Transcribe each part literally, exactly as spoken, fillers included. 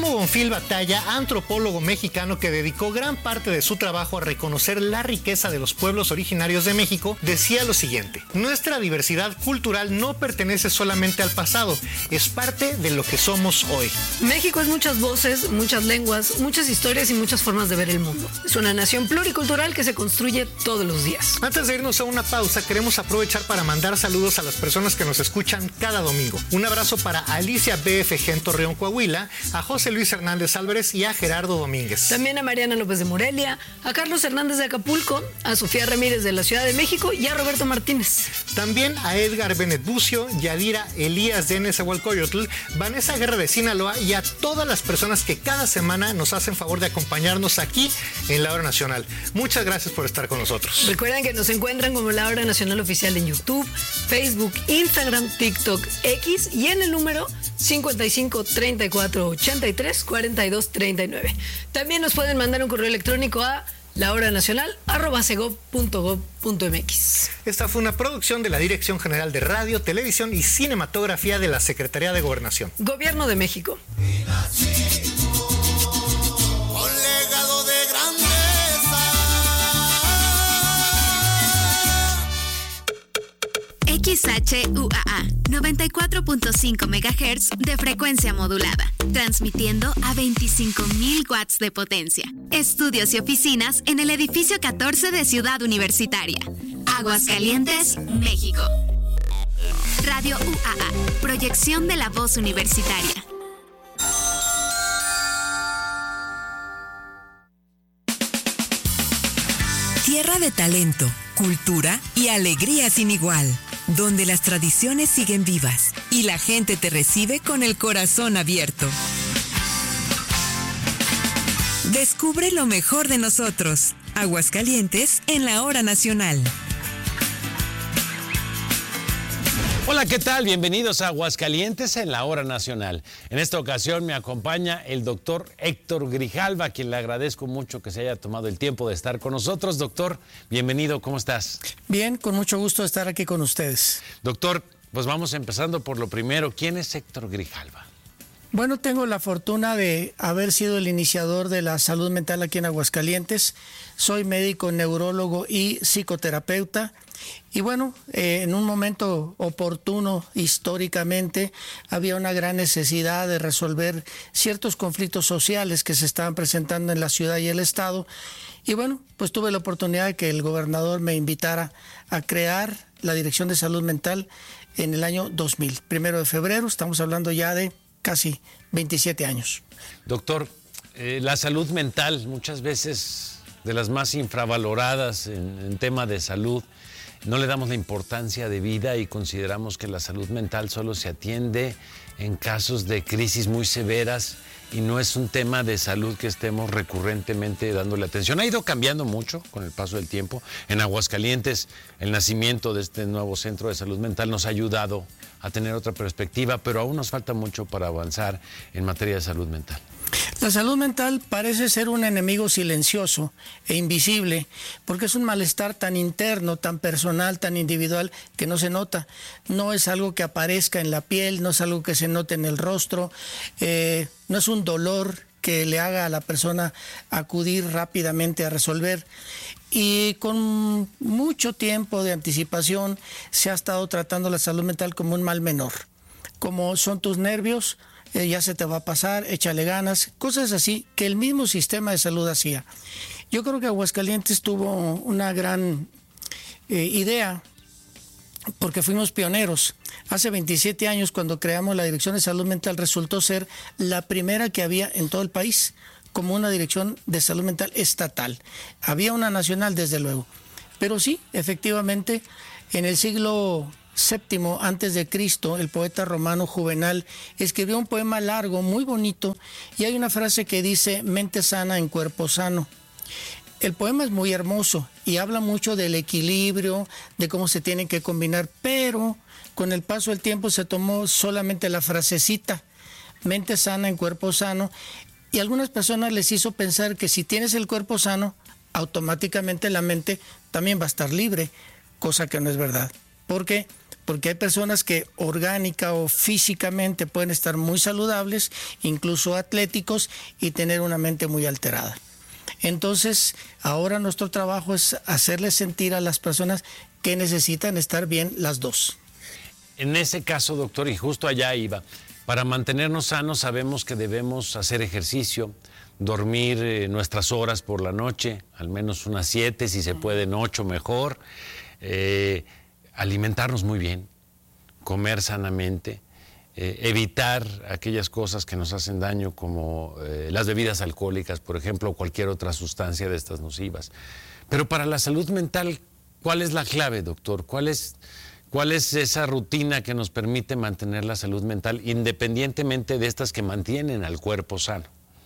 Guillermo Bonfil Batalla, antropólogo mexicano que dedicó gran parte de su trabajo a reconocer la riqueza de los pueblos originarios de México, decía lo siguiente: nuestra diversidad cultural no pertenece solamente al pasado, es parte de lo que somos hoy. México es muchas voces, muchas lenguas, muchas historias y muchas formas de ver el mundo. Es una nación pluricultural que se construye todos los días. Antes de irnos a una pausa, queremos aprovechar para mandar saludos a las personas que nos escuchan cada domingo. Un abrazo para Alicia B F G en Torreón, Coahuila, a José Luis Hernández Álvarez y a Gerardo Domínguez. También a Mariana López de Morelia, a Carlos Hernández de Acapulco, a Sofía Ramírez de la Ciudad de México y a Roberto Martínez. También a Edgar Benet Bucio, Yadira Elías de Nezahualcóyotl, Vanessa Guerra de Sinaloa y a todas las personas que cada semana nos hacen favor de acompañarnos aquí en La Hora Nacional. Muchas gracias por estar con nosotros. Recuerden que nos encuentran como La Hora Nacional Oficial en YouTube, Facebook, Instagram, TikTok, X y en el número cincuenta y cinco, treinta y cuatro, ochenta y tres, cuarenta y dos, treinta y nueve. También nos pueden mandar un correo electrónico a lahoranacional arroba segov punto gov punto mx. Esta fue una producción de la Dirección General de Radio, Televisión y Cinematografía de la Secretaría de Gobernación. Gobierno de México. Con legado de grandeza. X H U A A, noventa y cuatro punto cinco megahertz de frecuencia modulada, transmitiendo a veinticinco mil watts de potencia. Estudios y oficinas en el edificio catorce de Ciudad Universitaria. Aguascalientes, México. Radio U A A, proyección de la voz universitaria. Tierra de talento, cultura y alegría sin igual, donde las tradiciones siguen vivas y la gente te recibe con el corazón abierto. Descubre lo mejor de nosotros. Aguascalientes en La Hora Nacional. Hola, ¿qué tal? Bienvenidos a Aguascalientes en La Hora Nacional. En esta ocasión me acompaña el doctor Héctor Grijalva, a quien le agradezco mucho que se haya tomado el tiempo de estar con nosotros. Doctor, bienvenido, ¿cómo estás? Bien, con mucho gusto de estar aquí con ustedes. Doctor, pues vamos empezando por lo primero. ¿Quién es Héctor Grijalva? Bueno, tengo la fortuna de haber sido el iniciador de la salud mental aquí en Aguascalientes. Soy médico, neurólogo y psicoterapeuta. Y bueno, eh, en un momento oportuno históricamente había una gran necesidad de resolver ciertos conflictos sociales que se estaban presentando en la ciudad y el estado. Y bueno, pues tuve la oportunidad de que el gobernador me invitara a crear la Dirección de Salud Mental en el año dos mil. Primero de febrero, estamos hablando ya de casi veintisiete años. Doctor, eh, la salud mental, muchas veces de las más infravaloradas en, en tema de salud. No le damos la importancia de vida y consideramos que la salud mental solo se atiende en casos de crisis muy severas y no es un tema de salud que estemos recurrentemente dándole atención. Ha ido cambiando mucho con el paso del tiempo. En Aguascalientes, el nacimiento de este nuevo centro de salud mental nos ha ayudado a tener otra perspectiva, pero aún nos falta mucho para avanzar en materia de salud mental. La salud mental parece ser un enemigo silencioso e invisible, porque es un malestar tan interno, tan personal, tan individual, que no se nota. No es algo que aparezca en la piel, no es algo que se note en el rostro, eh, no es un dolor que le haga a la persona acudir rápidamente a resolver. Y con mucho tiempo de anticipación se ha estado tratando la salud mental como un mal menor. Como son tus nervios, eh, ya se te va a pasar, échale ganas, cosas así que el mismo sistema de salud hacía. Yo creo que Aguascalientes tuvo una gran eh, idea, porque fuimos pioneros. Hace veintisiete años, cuando creamos la Dirección de Salud Mental, resultó ser la primera que había en todo el país como una dirección de salud mental estatal. Había una nacional, desde luego. Pero sí, efectivamente, en el siglo séptimo antes de Cristo, el poeta romano Juvenal escribió un poema largo, muy bonito, y hay una frase que dice: mente sana en cuerpo sano. El poema es muy hermoso y habla mucho del equilibrio, de cómo se tienen que combinar, pero con el paso del tiempo se tomó solamente la frasecita, mente sana en cuerpo sano, y a algunas personas les hizo pensar que si tienes el cuerpo sano, automáticamente la mente también va a estar libre, cosa que no es verdad. ¿Por qué? porque hay personas que orgánica o físicamente pueden estar muy saludables, incluso atléticos, y tener una mente muy alterada. Entonces, ahora nuestro trabajo es hacerles sentir a las personas que necesitan estar bien las dos. En ese caso, doctor, y justo allá iba, para mantenernos sanos sabemos que debemos hacer ejercicio, dormir eh, nuestras horas por la noche, al menos unas siete, si se pueden ocho mejor, eh, alimentarnos muy bien, comer sanamente, eh, evitar aquellas cosas que nos hacen daño como eh, las bebidas alcohólicas, por ejemplo, o cualquier otra sustancia de estas nocivas. Pero para la salud mental, ¿cuál es la clave, doctor? ¿Cuál es, cuál es esa rutina que nos permite mantener la salud mental independientemente de estas que mantienen al cuerpo sano?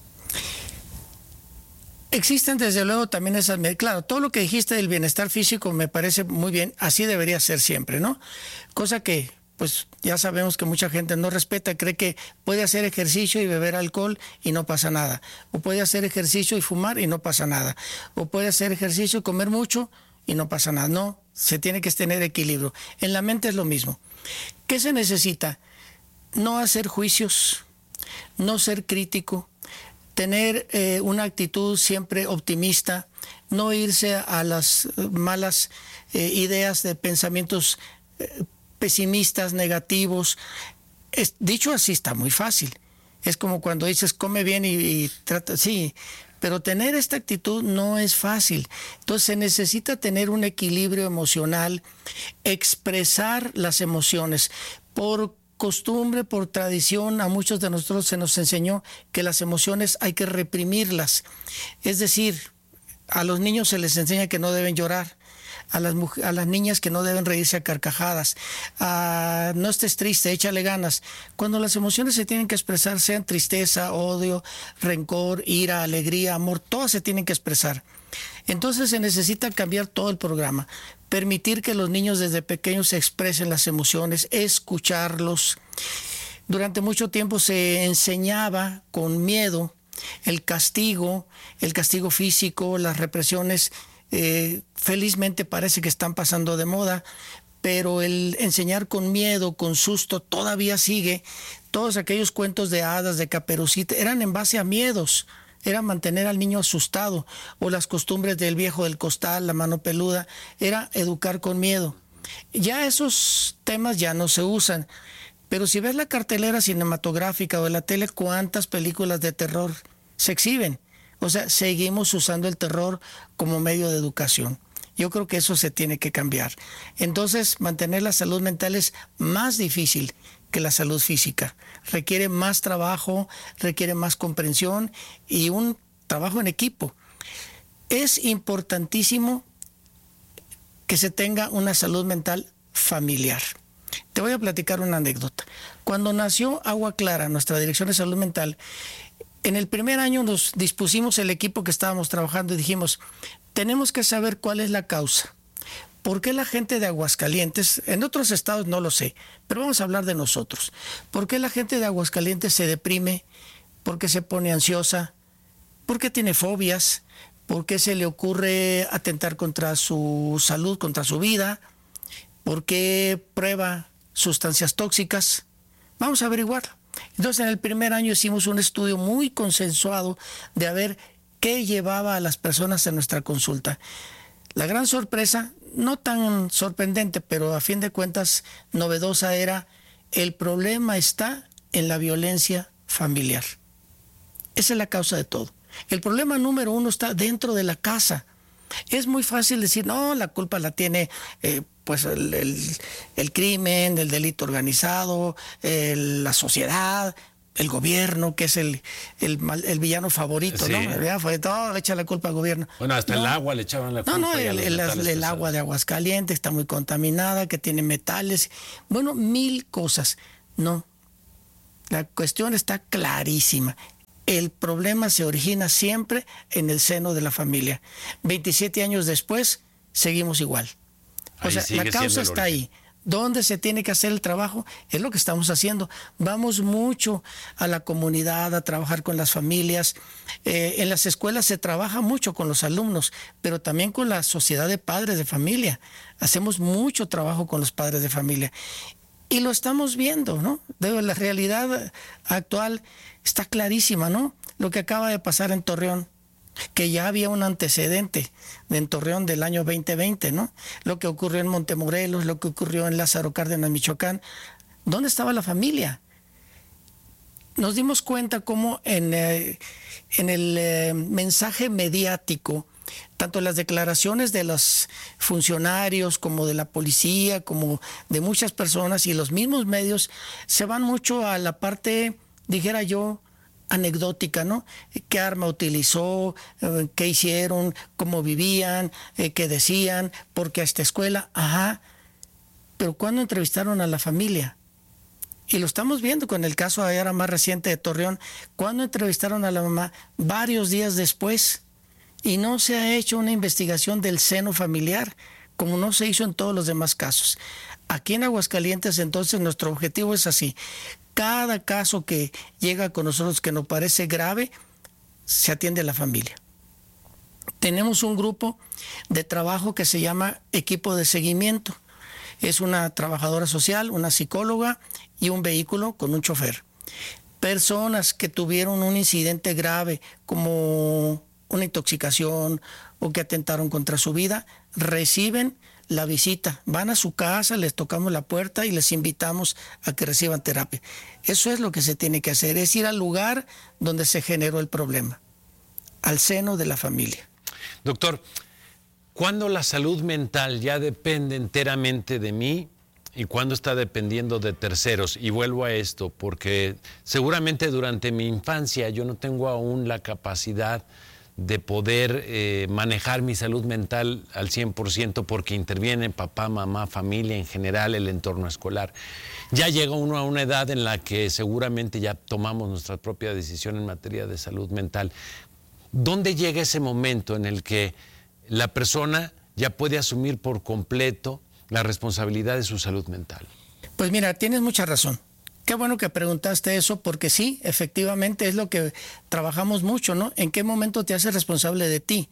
Existen desde luego también esas, claro, todo lo que dijiste del bienestar físico me parece muy bien, así debería ser siempre, ¿no? Cosa que pues ya sabemos que mucha gente no respeta, cree que puede hacer ejercicio y beber alcohol y no pasa nada, o puede hacer ejercicio y fumar y no pasa nada, o puede hacer ejercicio y comer mucho y no pasa nada. No, se tiene que tener equilibrio. En la mente es lo mismo. ¿Qué se necesita? No hacer juicios, no ser crítico, tener eh, una actitud siempre optimista, no irse a las malas eh, ideas de pensamientos eh, pesimistas, negativos. Es, dicho así está muy fácil. Es como cuando dices come bien y, y trata, sí, pero tener esta actitud no es fácil. Entonces se necesita tener un equilibrio emocional, expresar las emociones. Por costumbre, por tradición, a muchos de nosotros se nos enseñó que las emociones hay que reprimirlas. Es decir, a los niños se les enseña que no deben llorar, a las, a las niñas que no deben reírse a carcajadas, a, no estés triste, échale ganas. Cuando las emociones se tienen que expresar, sean tristeza, odio, rencor, ira, alegría, amor, todas se tienen que expresar. Entonces se necesita cambiar todo el programa, permitir que los niños desde pequeños se expresen las emociones, escucharlos. Durante mucho tiempo se enseñaba con miedo el castigo, el castigo físico, las represiones. Eh, felizmente parece que están pasando de moda, pero el enseñar con miedo, con susto, todavía sigue. Todos aquellos cuentos de hadas, de Caperucita, eran en base a miedos, era mantener al niño asustado, o las costumbres del viejo del costal, la mano peluda, era educar con miedo. Ya esos temas ya no se usan, pero si ves la cartelera cinematográfica o la tele, ¿cuántas películas de terror se exhiben? O sea, seguimos usando el terror como medio de educación. Yo creo que eso se tiene que cambiar. Entonces, mantener la salud mental es más difícil que la salud física. Requiere más trabajo, requiere más comprensión y un trabajo en equipo. Es importantísimo que se tenga una salud mental familiar. Te voy a platicar una anécdota. Cuando nació Agua Clara, nuestra Dirección de Salud Mental, en el primer año nos dispusimos el equipo que estábamos trabajando y dijimos, tenemos que saber cuál es la causa. ¿Por qué la gente de Aguascalientes, en otros estados no lo sé, pero vamos a hablar de nosotros? ¿Por qué la gente de Aguascalientes se deprime? ¿Por qué se pone ansiosa? ¿Por qué tiene fobias? ¿Por qué se le ocurre atentar contra su salud, contra su vida? ¿Por qué prueba sustancias tóxicas? Vamos a averiguarlo. Entonces, en el primer año hicimos un estudio muy consensuado de a ver qué llevaba a las personas en nuestra consulta. La gran sorpresa, no tan sorprendente, pero a fin de cuentas novedosa, era el problema está en la violencia familiar. Esa es la causa de todo. El problema número uno está dentro de la casa. Es muy fácil decir, no, la culpa la tiene eh, pues el, el, el crimen, el delito organizado, el, la sociedad, el gobierno, que es el, el, el villano favorito, sí. ¿No? Ya fue todo, le echa la culpa al gobierno. Bueno, hasta no, el agua le echaban la culpa. No, no, el, el, el, el agua de Aguascalientes está muy contaminada, que tiene metales, bueno, mil cosas. No, la cuestión está clarísima. El problema se origina siempre en el seno de la familia. veintisiete años después, seguimos igual. O Ahí sea, la causa está ahí. ¿Dónde se tiene que hacer el trabajo? Es lo que estamos haciendo. Vamos mucho a la comunidad a trabajar con las familias. Eh, en las escuelas se trabaja mucho con los alumnos, pero también con la sociedad de padres de familia. Hacemos mucho trabajo con los padres de familia. Y lo estamos viendo, ¿no? De la realidad actual está clarísima, ¿no? Lo que acaba de pasar en Torreón, que ya había un antecedente en Torreón del año veinte veinte, ¿no? Lo que ocurrió en Montemorelos, lo que ocurrió en Lázaro Cárdenas, Michoacán. ¿Dónde estaba la familia? Nos dimos cuenta cómo en, eh, en el eh, mensaje mediático, tanto las declaraciones de los funcionarios como de la policía, como de muchas personas y los mismos medios, se van mucho a la parte, dijera yo, anecdótica, ¿no? ¿Qué arma utilizó? ¿Qué hicieron? ¿Cómo vivían? ¿Qué decían? ¿Por qué a esta escuela? Ajá. Pero ¿cuándo entrevistaron a la familia? Y lo estamos viendo con el caso ahora más reciente de Torreón. ¿Cuándo entrevistaron a la mamá? Varios días después. Y no se ha hecho una investigación del seno familiar, como no se hizo en todos los demás casos. Aquí en Aguascalientes, entonces, nuestro objetivo es así. Cada caso que llega con nosotros que nos parece grave, se atiende a la familia. Tenemos un grupo de trabajo que se llama equipo de seguimiento. Es una trabajadora social, una psicóloga y un vehículo con un chofer. Personas que tuvieron un incidente grave como una intoxicación o que atentaron contra su vida, reciben la visita, van a su casa, les tocamos la puerta y les invitamos a que reciban terapia. Eso es lo que se tiene que hacer, es ir al lugar donde se generó el problema, al seno de la familia. Doctor, ¿cuándo la salud mental ya depende enteramente de mí y cuándo está dependiendo de terceros? Y vuelvo a esto, porque seguramente durante mi infancia yo no tengo aún la capacidad de poder eh, manejar mi salud mental al cien por ciento porque interviene papá, mamá, familia, en general el entorno escolar. Ya llega uno a una edad en la que seguramente ya tomamos nuestra propia decisión en materia de salud mental. ¿Dónde llega ese momento en el que la persona ya puede asumir por completo la responsabilidad de su salud mental? Pues mira, tienes mucha razón. Qué bueno que preguntaste eso, porque sí, efectivamente es lo que trabajamos mucho, ¿no? ¿En qué momento te haces responsable de ti?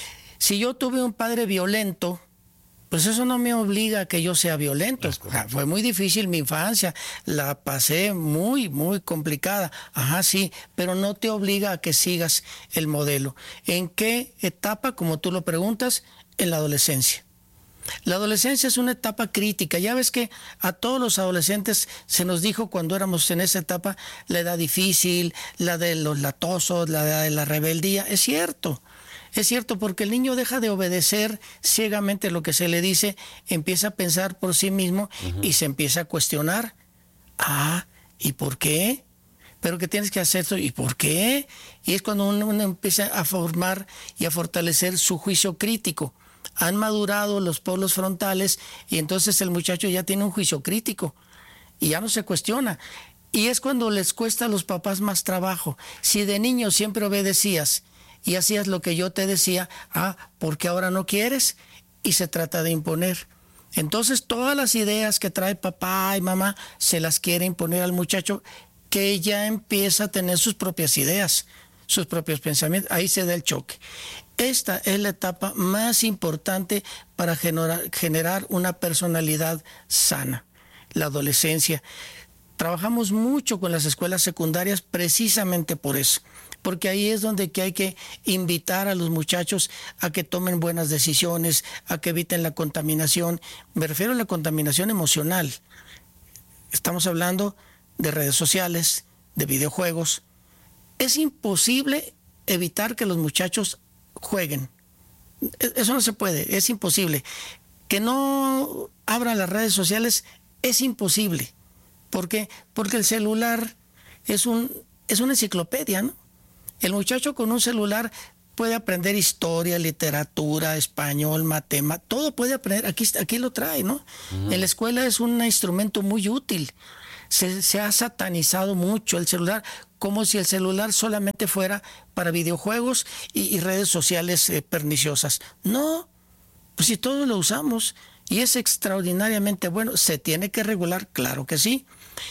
Si yo tuve un padre violento, pues eso no me obliga a que yo sea violento. O sea, fue muy difícil mi infancia, la pasé muy, muy complicada. Ajá, sí, pero no te obliga a que sigas el modelo. ¿En qué etapa, como tú lo preguntas? En la adolescencia. La adolescencia es una etapa crítica. Ya ves que a todos los adolescentes se nos dijo cuando éramos en esa etapa la edad difícil, la de los latosos, la de la rebeldía. Es cierto, es cierto, porque el niño deja de obedecer ciegamente lo que se le dice, empieza a pensar por sí mismo uh-huh. y se empieza a cuestionar. Ah, ¿y por qué? ¿Pero qué tienes que hacer esto? ¿Y por qué? Y es cuando uno, uno empieza a formar y a fortalecer su juicio crítico. Han madurado los polos frontales y entonces el muchacho ya tiene un juicio crítico y ya no se cuestiona. Y es cuando les cuesta a los papás más trabajo. Si de niño siempre obedecías y hacías lo que yo te decía, ah, ¿por qué ahora no quieres? Y se trata de imponer. Entonces todas las ideas que trae papá y mamá se las quiere imponer al muchacho, que ya empieza a tener sus propias ideas, sus propios pensamientos. Ahí se da el choque. Esta es la etapa más importante para generar, generar una personalidad sana, la adolescencia. Trabajamos mucho con las escuelas secundarias precisamente por eso, porque ahí es donde que hay que invitar a los muchachos a que tomen buenas decisiones, a que eviten la contaminación. Me refiero a la contaminación emocional. Estamos hablando de redes sociales, de videojuegos. Es imposible evitar que los muchachos jueguen. Eso no se puede, es imposible. Que no abran las redes sociales es imposible. ¿Por qué? Porque el celular es un es una enciclopedia, ¿no? El muchacho con un celular puede aprender historia, literatura, español, matemáticas, todo puede aprender. Aquí, aquí lo trae, ¿no? Uh-huh. En la escuela es un instrumento muy útil. Se, se ha satanizado mucho el celular, como si el celular solamente fuera para videojuegos y, y redes sociales eh, perniciosas. No, pues si todos lo usamos. y es extraordinariamente bueno. ¿Se tiene que regular? Claro que sí.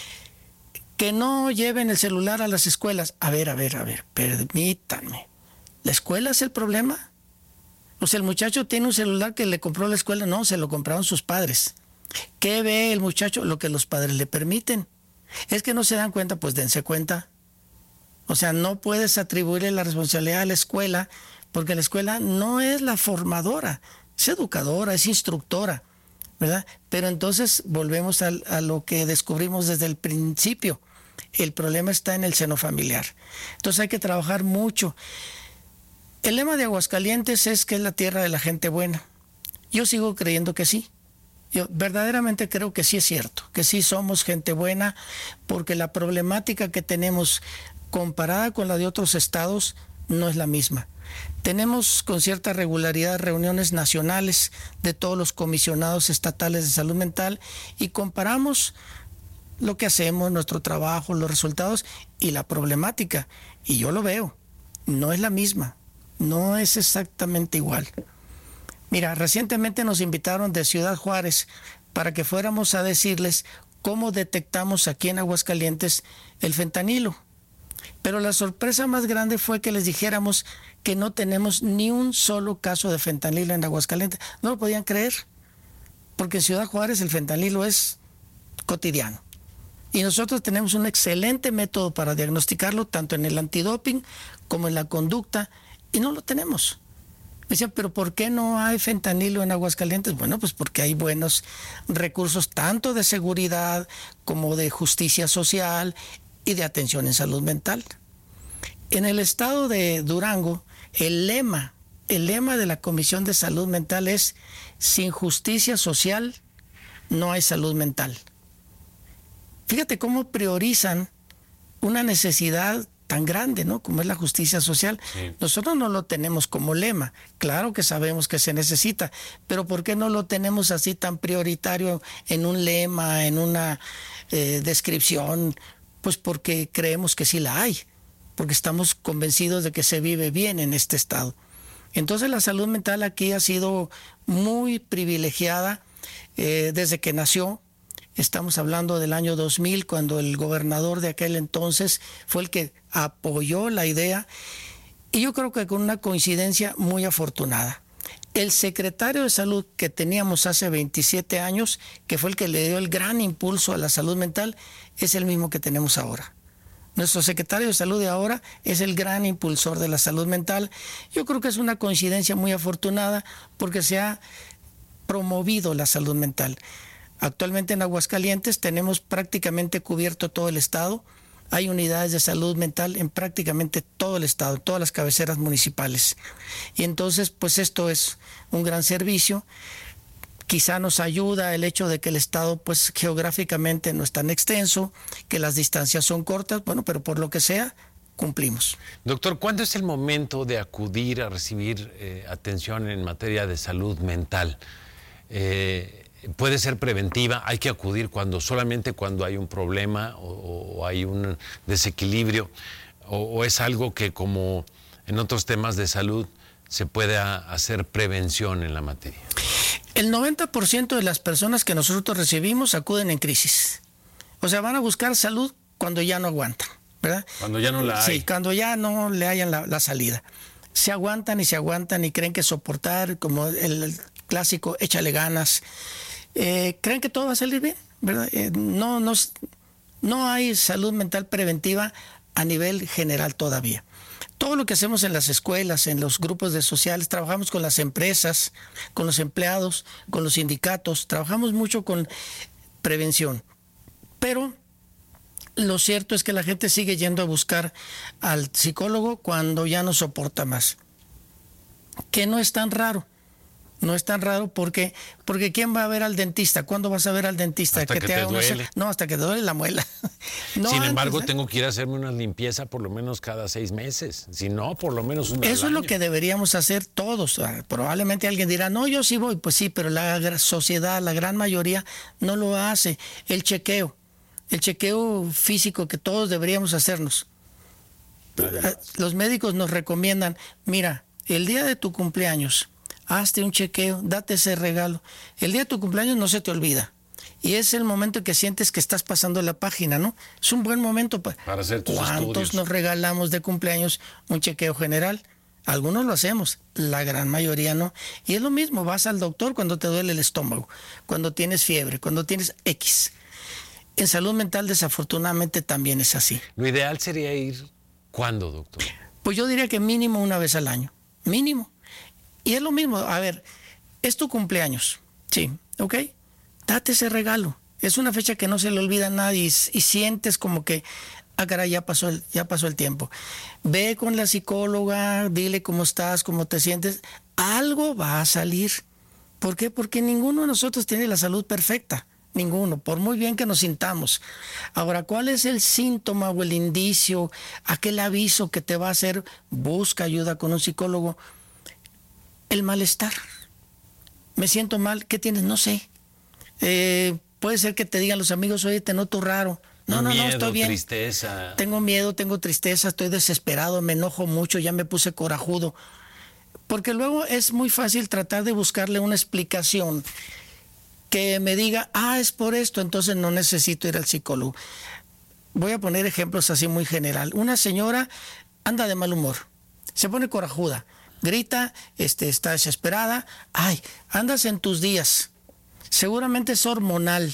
Que no lleven el celular a las escuelas. A ver, a ver, a ver, permítanme. ¿La escuela es el problema? O sea, el muchacho tiene un celular que le compró la escuela. No, se lo compraron sus padres. ¿Qué ve el muchacho? Lo que los padres le permiten. Es que no se dan cuenta, pues dense cuenta. O sea, no puedes atribuirle la responsabilidad a la escuela, porque la escuela no es la formadora, es educadora, es instructora, ¿verdad? Pero entonces volvemos a, a lo que descubrimos desde el principio. El problema está en el seno familiar. Entonces hay que trabajar mucho. El lema de Aguascalientes es que es la tierra de la gente buena. Yo sigo creyendo que sí. Yo verdaderamente creo que sí es cierto, que sí somos gente buena, porque la problemática que tenemos comparada con la de otros estados no es la misma. Tenemos con cierta regularidad reuniones nacionales de todos los comisionados estatales de salud mental y comparamos lo que hacemos, nuestro trabajo, los resultados y la problemática. Y yo lo veo, no es la misma, no es exactamente igual. Mira, recientemente nos invitaron de Ciudad Juárez para que fuéramos a decirles cómo detectamos aquí en Aguascalientes el fentanilo. Pero la sorpresa más grande fue que les dijéramos que no tenemos ni un solo caso de fentanilo en Aguascalientes. No lo podían creer, porque en Ciudad Juárez el fentanilo es cotidiano. Y nosotros tenemos un excelente método para diagnosticarlo, tanto en el antidoping como en la conducta, y no lo tenemos. Me decían, ¿pero por qué no hay fentanilo en Aguascalientes? Bueno, pues porque hay buenos recursos tanto de seguridad como de justicia social y de atención en salud mental. En el estado de Durango, el lema, el lema de la Comisión de Salud Mental es: sin justicia social no hay salud mental. Fíjate cómo priorizan una necesidad tan grande, ¿no?, como es la justicia social. Sí. Nosotros no lo tenemos como lema. Claro que sabemos que se necesita, pero ¿por qué no lo tenemos así tan prioritario en un lema, en una eh, descripción? Pues porque creemos que sí la hay, porque estamos convencidos de que se vive bien en este estado. Entonces la salud mental aquí ha sido muy privilegiada eh, desde que nació. Estamos hablando del año dos mil, cuando el gobernador de aquel entonces fue el que apoyó la idea, y yo creo que con una coincidencia muy afortunada. El secretario de salud que teníamos hace veintisiete años, que fue el que le dio el gran impulso a la salud mental, es el mismo que tenemos ahora. Nuestro secretario de salud de ahora es el gran impulsor de la salud mental. Yo creo que es una coincidencia muy afortunada, porque se ha promovido la salud mental. Actualmente en Aguascalientes tenemos prácticamente cubierto todo el estado. Hay unidades de salud mental en prácticamente todo el estado, en todas las cabeceras municipales. Y entonces, pues esto es un gran servicio. Quizá nos ayuda el hecho de que el estado, pues geográficamente no es tan extenso, que las distancias son cortas, bueno, pero por lo que sea, cumplimos. Doctor, ¿cuándo es el momento de acudir a recibir eh, atención en materia de salud mental? Eh, Puede ser preventiva, hay que acudir cuando solamente cuando hay un problema o, o hay un desequilibrio, o, o es algo que, como en otros temas de salud, se puede hacer prevención en la materia. El noventa por ciento de las personas que nosotros recibimos acuden en crisis. O sea, van a buscar salud cuando ya no aguantan, ¿verdad? Cuando ya no la hay. Sí, cuando ya no le hayan la, la salida. Se aguantan y se aguantan y creen que soportar, como el, el clásico, échale ganas. Eh, creen que todo va a salir bien, ¿verdad? Eh, no, no, no hay salud mental preventiva a nivel general todavía. Todo lo que hacemos en las escuelas, en los grupos de sociales, trabajamos con las empresas, con los empleados, con los sindicatos, trabajamos mucho con prevención. Pero lo cierto es que la gente sigue yendo a buscar al psicólogo cuando ya no soporta más. Que no es tan raro. No es tan raro porque, porque ¿quién va a ver al dentista? ¿Cuándo vas a ver al dentista? Hasta que, que te, te duele. Una... No, hasta que te duele la muela. No, Sin embargo, antes, ¿eh? tengo que ir a hacerme una limpieza por lo menos cada seis meses. Si no, por lo menos una Eso al es año. lo que deberíamos hacer todos. Probablemente alguien dirá, no, yo sí voy. Pues sí, pero la sociedad, la gran mayoría, no lo hace. El chequeo, el chequeo físico que todos deberíamos hacernos. Además. Los médicos nos recomiendan, mira, el día de tu cumpleaños, hazte un chequeo, date ese regalo. El día de tu cumpleaños no se te olvida. Y es el momento en que sientes que estás pasando la página, ¿no? Es un buen momento para, para hacer tus ¿cuántos estudios? Nos regalamos de cumpleaños un chequeo general? Algunos lo hacemos, la gran mayoría no. Y es lo mismo, vas al doctor cuando te duele el estómago, cuando tienes fiebre, cuando tienes X. En salud mental, desafortunadamente, también es así. Lo ideal sería ir, ¿cuándo, doctor? Pues yo diría que mínimo una vez al año, mínimo. Y es lo mismo, a ver, es tu cumpleaños, sí, ¿ok? Date ese regalo. Es una fecha que no se le olvida a nadie y, y sientes como que, ah, caray, ya pasó, el, ya pasó el tiempo. Ve con la psicóloga, dile cómo estás, cómo te sientes. Algo va a salir. ¿Por qué? Porque ninguno de nosotros tiene la salud perfecta. Ninguno, por muy bien que nos sintamos. Ahora, ¿cuál es el síntoma o el indicio, aquel aviso que te va a hacer? Busca ayuda con un psicólogo. El malestar. Me siento mal, ¿qué tienes? No sé. Eh, puede ser que te digan los amigos, oye, te noto raro. No, no, miedo, no, estoy bien. Tristeza. Tengo miedo, tengo tristeza, estoy desesperado, me enojo mucho, ya me puse corajudo. Porque luego es muy fácil tratar de buscarle una explicación que me diga, ah, es por esto, entonces no necesito ir al psicólogo. Voy a poner ejemplos así muy general. Una señora anda de mal humor, se pone corajuda, grita, este, está desesperada. Ay, andas en tus días. Seguramente es hormonal.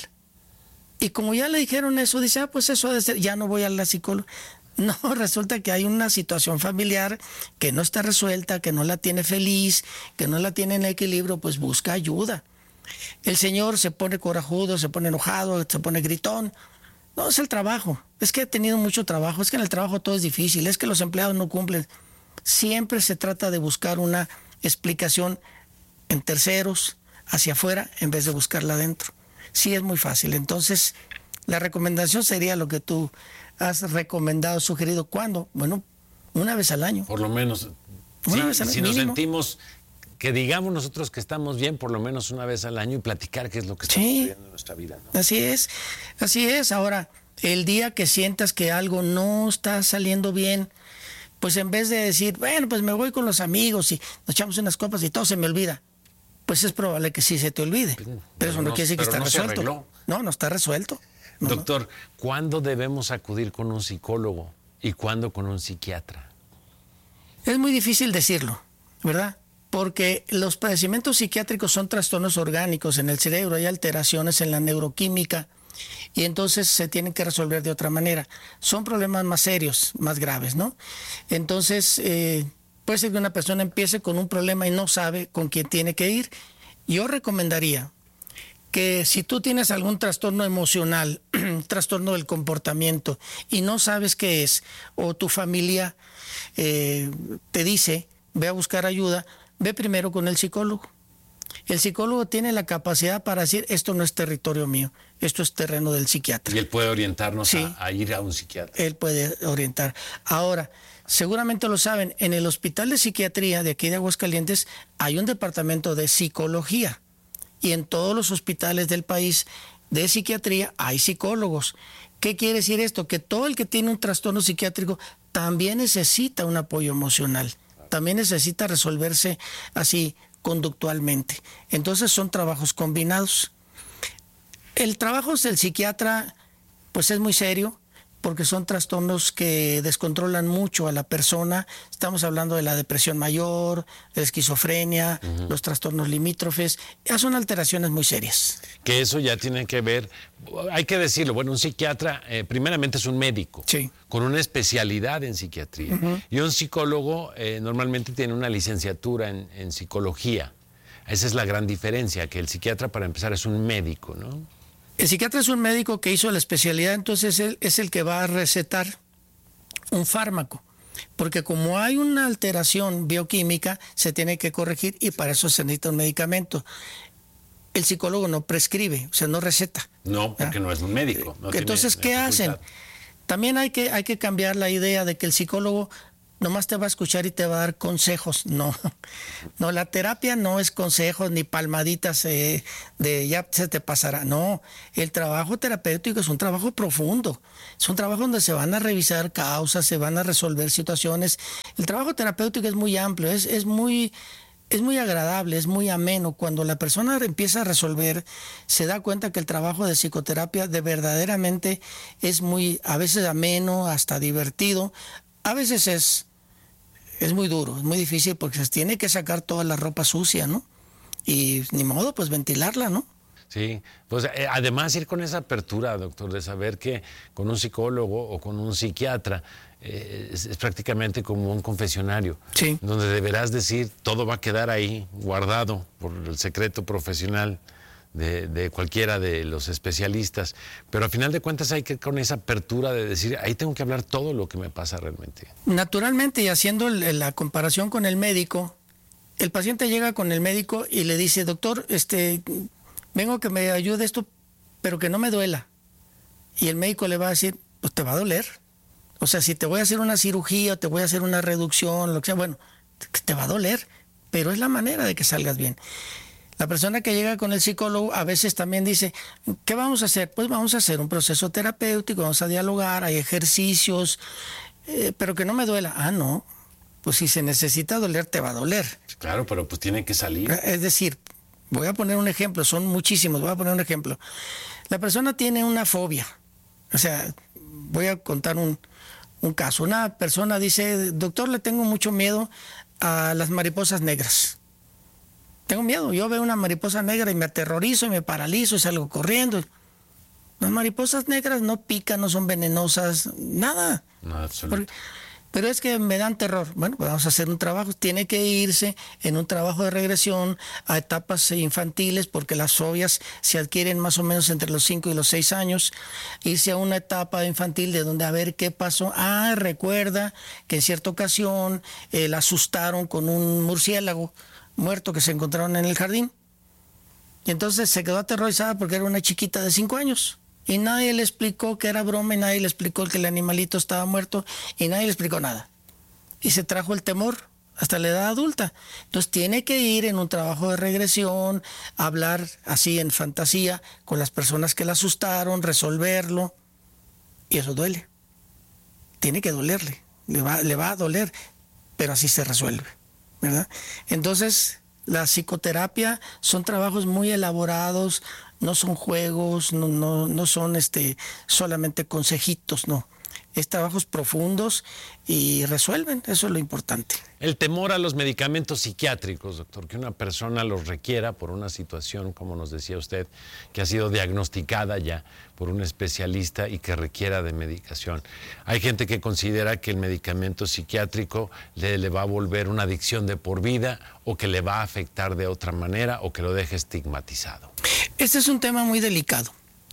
Y como ya le dijeron eso, dice, ah, pues eso ha de ser, ya no voy a la psicóloga. No, resulta que hay una situación familiar que no está resuelta, que no la tiene feliz, que no la tiene en equilibrio, pues busca ayuda. El señor se pone corajudo, se pone enojado, se pone gritón. No, es el trabajo. Es que he tenido mucho trabajo, es que en el trabajo todo es difícil, es que los empleados no cumplen. Siempre se trata de buscar una explicación en terceros, hacia afuera, en vez de buscarla adentro. Sí, es muy fácil. Entonces, la recomendación sería lo que tú has recomendado, sugerido. ¿Cuándo? Bueno, una vez al año. Por lo menos. Una Sí, vez al si año, nos mínimo. sentimos, que digamos nosotros que estamos bien, por lo menos una vez al año y platicar qué es lo que está Sí. sucediendo en nuestra vida, ¿no? Así es, así es. Ahora, el día que sientas que algo no está saliendo bien, pues en vez de decir, bueno, pues me voy con los amigos y nos echamos unas copas y todo se me olvida, pues es probable que sí se te olvide. Pero, pero eso no, no- quiere decir que pero está no se resuelto. arregló. No, no está resuelto. No, no. Doctor, ¿cuándo debemos acudir con un psicólogo y cuándo con un psiquiatra? Es muy difícil decirlo, ¿verdad? Porque los padecimientos psiquiátricos son trastornos orgánicos en el cerebro, hay alteraciones en la neuroquímica y entonces se tienen que resolver de otra manera. Son problemas más serios, más graves, ¿no? Entonces, eh, puede ser que una persona empiece con un problema y no sabe con quién tiene que ir. Yo recomendaría que si tú tienes algún trastorno emocional, trastorno del comportamiento y no sabes qué es, o tu familia eh, te dice, ve a buscar ayuda, ve primero con el psicólogo. El psicólogo tiene la capacidad para decir, esto no es territorio mío, esto es terreno del psiquiatra. Y él puede orientarnos Sí. a, a ir a un psiquiatra. Él puede orientar. Ahora, seguramente lo saben, en el Hospital de Psiquiatría de aquí de Aguascalientes hay un departamento de psicología. Y en todos los hospitales del país de psiquiatría hay psicólogos. ¿Qué quiere decir esto? Que todo el que tiene un trastorno psiquiátrico también necesita un apoyo emocional. También necesita resolverse así conductualmente. Entonces son trabajos combinados. El trabajo del psiquiatra pues es muy serio porque son trastornos que descontrolan mucho a la persona. Estamos hablando de la depresión mayor, de la esquizofrenia, uh-huh. los trastornos limítrofes. Ya son alteraciones muy serias. Que eso ya tiene que ver, hay que decirlo, bueno, un psiquiatra eh, primeramente es un médico, sí. con una especialidad en psiquiatría. Uh-huh. Y un psicólogo eh, normalmente tiene una licenciatura en, en psicología. Esa es la gran diferencia, que el psiquiatra para empezar es un médico, ¿no? El psiquiatra es un médico que hizo la especialidad, entonces él es el que va a recetar un fármaco, porque como hay una alteración bioquímica, se tiene que corregir y para eso se necesita un medicamento. El psicólogo no prescribe, o sea, no receta. No, porque ¿ah? no es un médico. No entonces, tiene, ¿qué hacen? También hay que, hay que cambiar la idea de que el psicólogo nomás te va a escuchar y te va a dar consejos. No, no, la terapia no es consejos ni palmaditas eh, de ya se te pasará. No, el trabajo terapéutico es un trabajo profundo. Es un trabajo donde se van a revisar causas, se van a resolver situaciones. El trabajo terapéutico es muy amplio, es, es muy es muy agradable, es muy ameno. Cuando la persona empieza a resolver, se da cuenta que el trabajo de psicoterapia de verdaderamente es muy, a veces ameno, hasta divertido. A veces es, es muy duro, es muy difícil porque se tiene que sacar toda la ropa sucia, ¿no? Y ni modo, pues ventilarla, ¿no? Sí, pues eh, además ir con esa apertura, doctor, de saber que con un psicólogo o con un psiquiatra eh, es, es prácticamente como un confesionario, sí, donde deberás decir, todo va a quedar ahí guardado por el secreto profesional de, de cualquiera de los especialistas, pero al final de cuentas hay que ir con esa apertura de decir, ahí tengo que hablar todo lo que me pasa realmente. Naturalmente, y haciendo el, la comparación con el médico, el paciente llega con el médico y le dice, doctor, este... vengo que me ayude esto, pero que no me duela. Y el médico le va a decir, pues te va a doler. O sea, si te voy a hacer una cirugía, te voy a hacer una reducción, lo que sea, bueno, te va a doler, pero es la manera de que salgas bien. La persona que llega con el psicólogo a veces también dice, ¿qué vamos a hacer? Pues vamos a hacer un proceso terapéutico, vamos a dialogar, hay ejercicios, eh, pero que no me duela. Ah, no, pues si se necesita doler, te va a doler. Claro, pero pues tiene que salir. Es decir, voy a poner un ejemplo, son muchísimos, voy a poner un ejemplo. La persona tiene una fobia, o sea, voy a contar un, un caso. Una persona dice, doctor, le tengo mucho miedo a las mariposas negras. Tengo miedo, yo veo una mariposa negra y me aterrorizo y me paralizo y salgo corriendo. Las mariposas negras no pican, no son venenosas, nada. No, absolutamente. Porque, pero es que me dan terror. Bueno, pues vamos a hacer un trabajo. Tiene que irse en un trabajo de regresión a etapas infantiles, porque las fobias se adquieren más o menos entre los cinco y los seis años. Irse a una etapa infantil de donde a ver qué pasó. Ah, recuerda que en cierta ocasión eh, la asustaron con un murciélago muerto que se encontraron en el jardín. Y entonces se quedó aterrorizada porque era una chiquita de cinco años. Y nadie le explicó que era broma, y nadie le explicó que el animalito estaba muerto, y nadie le explicó nada. Y se trajo el temor hasta la edad adulta. Entonces tiene que ir en un trabajo de regresión, hablar así en fantasía con las personas que la asustaron, resolverlo. Y eso duele. Tiene que dolerle, le va, le va a doler, pero así se resuelve, ¿verdad? Entonces, la psicoterapia son trabajos muy elaborados, no son juegos, no, no, no son este, solamente consejitos, no. Es trabajos profundos y resuelven, eso es lo importante. El temor a los medicamentos psiquiátricos, doctor, que una persona los requiera por una situación, como nos decía usted, que ha sido diagnosticada ya por un especialista y que requiera de medicación. Hay gente que considera que el medicamento psiquiátrico le, le va a volver una adicción de por vida, o que le va a afectar de otra manera, o que lo deje estigmatizado. Este es un tema muy delicado.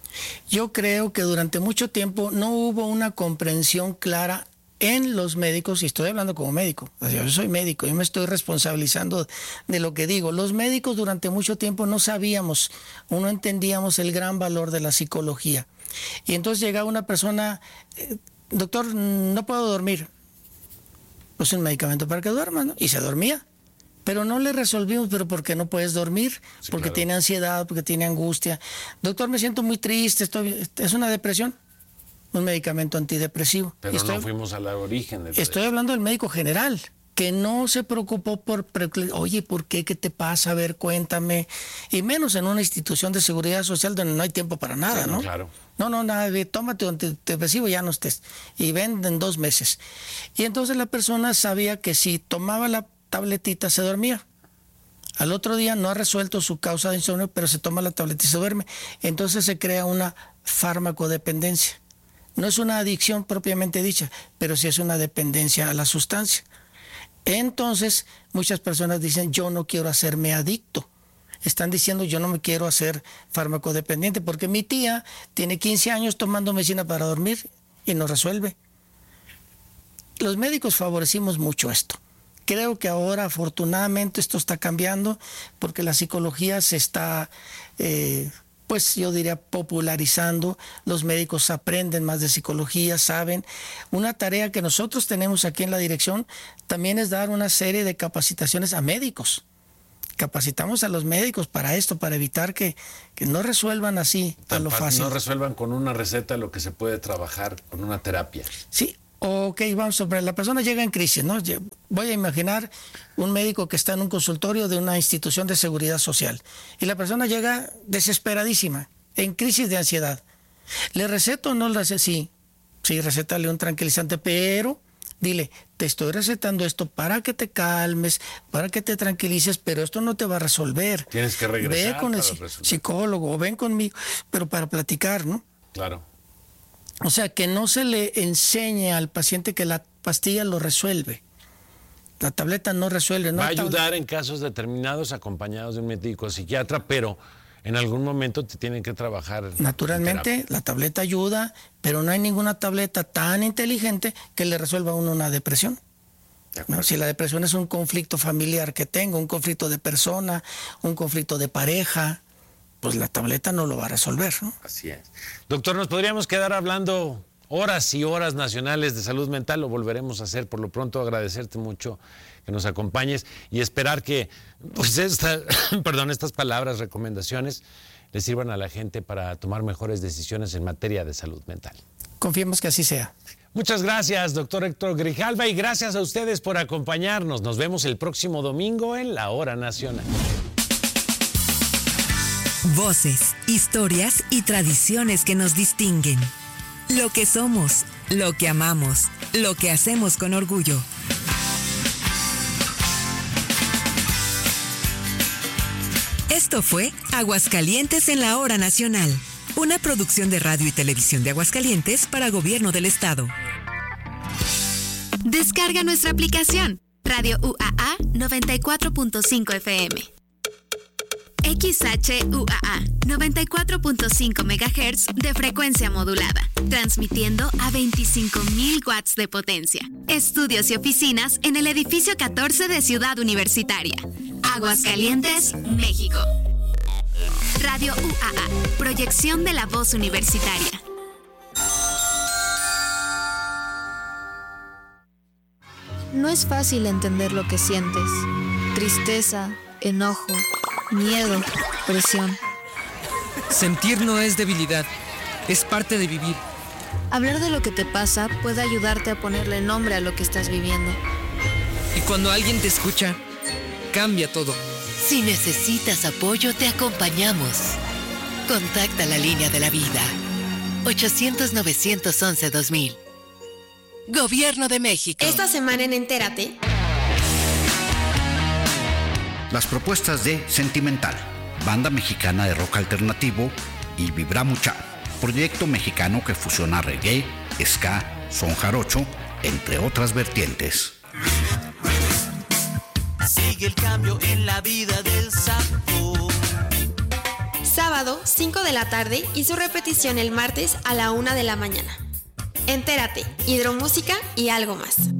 Yo creo que durante mucho tiempo no hubo una comprensión clara en los médicos, y estoy hablando como médico, o sea, yo soy médico, yo me estoy responsabilizando de lo que digo. Los médicos durante mucho tiempo no sabíamos o no entendíamos el gran valor de la psicología. Y entonces llegaba una persona, eh, doctor, no puedo dormir. Pues un medicamento para que duerma, ¿no? Y se dormía. Pero no le resolvimos, pero ¿por qué no puedes dormir? Sí, porque claro. Tiene ansiedad, porque tiene angustia. Doctor, me siento muy triste, estoy, es una depresión. Un medicamento antidepresivo. Pero estoy, no fuimos al origen de Estoy hablando del médico general, que no se preocupó por, oye, ¿por qué? ¿Qué te pasa? A ver, cuéntame. Y menos en una institución de seguridad social donde no hay tiempo para nada, sí, no, ¿no? Claro. No, no, nada de tómate un antidepresivo, ya no estés. Y ven en dos meses. Y entonces la persona sabía que si tomaba la tabletita se dormía. Al otro día no ha resuelto su causa de insomnio, pero se toma la tableta y se duerme. Entonces se crea una farmacodependencia. No es una adicción propiamente dicha, pero sí es una dependencia a la sustancia. Entonces, muchas personas dicen, yo no quiero hacerme adicto. Están diciendo, yo no me quiero hacer farmacodependiente, porque mi tía tiene quince años tomando medicina para dormir y no resuelve. Los médicos favorecimos mucho esto. Creo que ahora, afortunadamente, esto está cambiando, porque la psicología se está, eh, pues yo diría, popularizando. Los médicos aprenden más de psicología, saben. Una tarea que nosotros tenemos aquí en la dirección también es dar una serie de capacitaciones a médicos. Capacitamos a los médicos para esto, para evitar que, que no resuelvan así a lo fácil. No resuelvan con una receta lo que se puede trabajar con una terapia. Sí. Ok, vamos sobre la persona llega en crisis, ¿no? Voy a imaginar un médico que está en un consultorio de una institución de seguridad social y la persona llega desesperadísima, en crisis de ansiedad. ¿Le receto o no le receto? Sí, sí, recétale un tranquilizante, pero dile, te estoy recetando esto para que te calmes, para que te tranquilices, pero esto no te va a resolver. Tienes que regresar. Ve con el psicólogo o ven conmigo, pero para platicar, ¿no? Claro. O sea, que no se le enseñe al paciente que la pastilla lo resuelve. La tableta no resuelve. No va a ayudar en casos determinados acompañados de un médico psiquiatra, pero en algún momento te tienen que trabajar. Naturalmente, la tableta ayuda, pero no hay ninguna tableta tan inteligente que le resuelva a uno una depresión. ¿No? Si la depresión es un conflicto familiar que tengo, un conflicto de persona, un conflicto de pareja, pues la tableta no lo va a resolver, ¿no? Así es. Doctor, nos podríamos quedar hablando horas y horas nacionales de salud mental, lo volveremos a hacer. Por lo pronto, agradecerte mucho que nos acompañes y esperar que pues esta, perdón, estas palabras, recomendaciones, le sirvan a la gente para tomar mejores decisiones en materia de salud mental. Confiemos que así sea. Muchas gracias, doctor Héctor Grijalva, y gracias a ustedes por acompañarnos. Nos vemos el próximo domingo en La Hora Nacional. Voces, historias y tradiciones que nos distinguen. Lo que somos, lo que amamos, lo que hacemos con orgullo. Esto fue Aguascalientes en La Hora Nacional, una producción de Radio y Televisión de Aguascalientes para Gobierno del Estado. Descarga nuestra aplicación, Radio U A A noventa y cuatro punto cinco F M. X H U A A noventa y cuatro punto cinco megahertz de frecuencia modulada, transmitiendo a veinticinco mil watts de potencia. Estudios y oficinas en el edificio catorce de Ciudad Universitaria, Aguascalientes, México. Radio U A A, proyección de la voz universitaria. No es fácil entender lo que sientes. Tristeza, enojo, miedo, presión. Sentir no es debilidad, es parte de vivir. Hablar de lo que te pasa puede ayudarte a ponerle nombre a lo que estás viviendo. Y cuando alguien te escucha, cambia todo. Si necesitas apoyo, te acompañamos. Contacta la línea de la vida. ochocientos, novecientos once, dos mil. Gobierno de México. Esta semana en Entérate. Las propuestas de Sentimental, banda mexicana de rock alternativo, y Vibra Mucha, proyecto mexicano que fusiona reggae, ska, son jarocho, entre otras vertientes. Sigue el cambio en la vida del sapo. Sábado, cinco de la tarde y su repetición el martes a la una de la mañana. Entérate, hidromúsica y algo más.